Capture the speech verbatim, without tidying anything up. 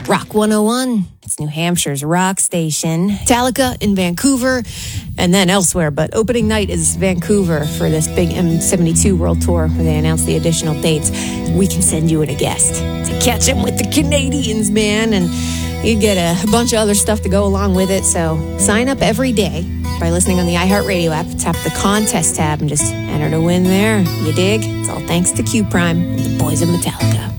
Rock one oh one. It's New Hampshire's rock station. Metallica in Vancouver and then elsewhere. But opening night is Vancouver for this big M seventy-two World Tour where they announce the additional dates. We can send you in a guest to catch them with the Canadians, man. And you get a bunch of other stuff to go along with it. So sign up every day by listening on the iHeartRadio app. Tap the contest tab and just enter to win there. You dig? It's all thanks to Q Prime and the boys of Metallica.